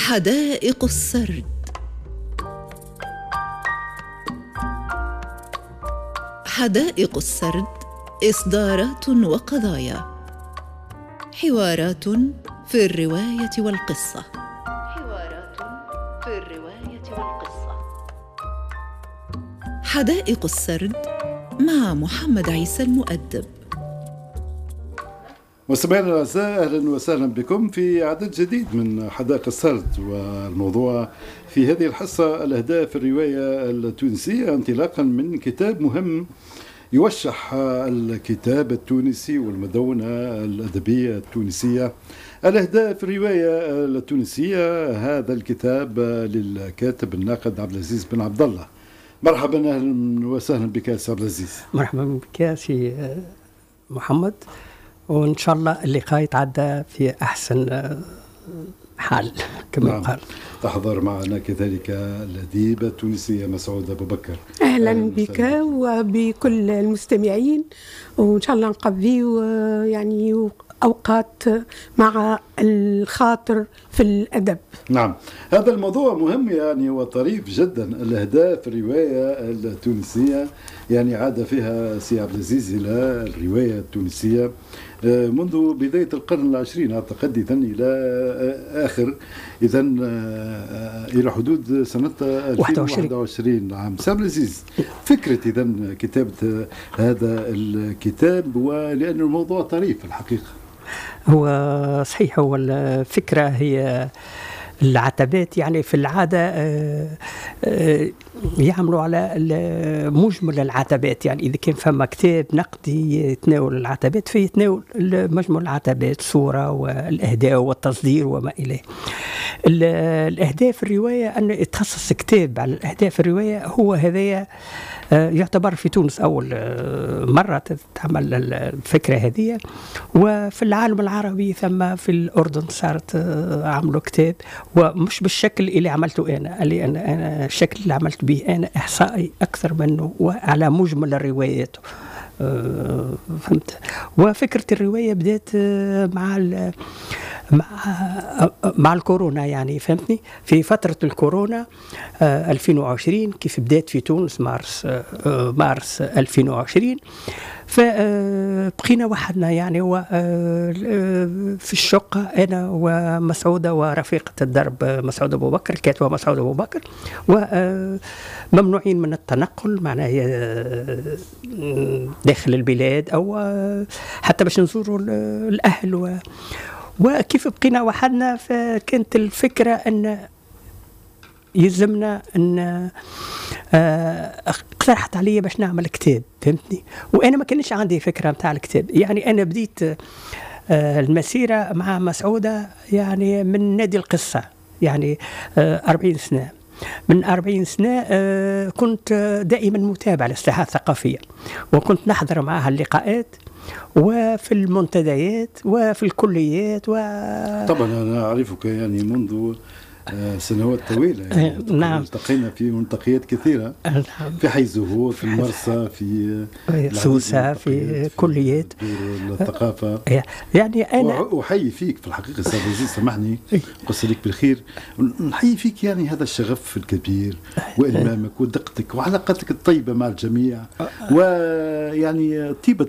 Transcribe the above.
حدائق السرد. حدائق السرد إصدارات وقضايا، حوارات في الرواية والقصة. حدائق السرد مع محمد عيسى المؤدب. مستمعينا الأعزاء، أهلا وسهلا بكم في عدد جديد من حدائق السرد، والموضوع في هذه الحصة الأهداف الرواية التونسية انطلاقا من كتاب مهم يوشح الكتاب التونسي والمدونة الأدبية التونسية، الأهداف الرواية التونسية. هذا الكتاب للكاتب الناقد عبد العزيز بن عبد الله. مرحبا، أهلا وسهلا بك سي عبد العزيز. مرحبا بك سي محمد، وإن شاء الله اللقاء يتعدى في أحسن حال كما يقال. تحضر معنا كذلك الأديبة التونسية مسعود أبو بكر. أهلا بك وبكل المستمعين، وإن شاء الله نقضي يعني أوقات مع الخاطر في الأدب. نعم، هذا الموضوع مهم يعني وطريف جدا. الأهداف الرواية التونسية يعني عاد فيها سي عبد العزيز إلى الرواية التونسية منذ بداية القرن العشرين أعتقد، إذن إلى آخر إلى حدود سنة 2021 عام. سي عبد العزيز، فكرة إذن كتابة هذا الكتاب، ولأن الموضوع طريف الحقيقة. هو صحيح، هو الفكرة هي العتبات، يعني في العادة يعملوا على مجمل العتبات، يعني إذا كان فما كتاب نقدي يتناول العتبات فيتناول مجمل العتبات، صورة والأهداف والتصدير وما إليه. الأهداف الرواية أن يتخصص كتاب على الأهداف الرواية، هو هذايا يعتبر في تونس أول مرة تعمل الفكرة هذه، وفي العالم العربي ثم في الأردن صارت عملوا كتاب، ومش بالشكل اللي عملته أنا، الشكل اللي عملت به أنا إحصائي أكثر منه وعلى مجمل الروايات. فهمت. وفكرة الرواية بدأت مع الكورونا، يعني فهمتني، في فترة الكورونا 2020 كيف بدأت في تونس مارس 2020. فبقينا وحدنا يعني في الشقة، أنا ومسعودة ورفيقة الدرب مسعود أبو بكر، الكاتبة مسعود أبو بكر، وممنوعين من التنقل معنا داخل البلاد أو حتى باش نزوروا الأهل. وكيف بقينا وحدنا، فكانت الفكرة أن يلزمنا أن اقترحت علي باش نعمل كتاب، فهمتني. وأنا ما كانش عندي فكرة متاع الكتاب، يعني أنا بديت المسيرة مع مسعودة يعني من نادي القصة، يعني 40 سنة. من 40 سنة كنت دائما متابع للساحات الثقافية، وكنت نحضر معها اللقاءات وفي المنتديات وفي الكليات طبعا أنا أعرفك يعني منذ سنوات طويلة، يعني نعم. التقينا في ملتقيات كثيرة، في حي زهور، في المرسى، في سوسة، في كليات الثقافة. يعني أنا أحيي فيك في الحقيقة سيد عزيز، سامحني قصة لك بالخير، نحيي فيك يعني هذا الشغف الكبير وإلمامك ودقتك وعلاقتك الطيبة مع الجميع، ويعني طيبة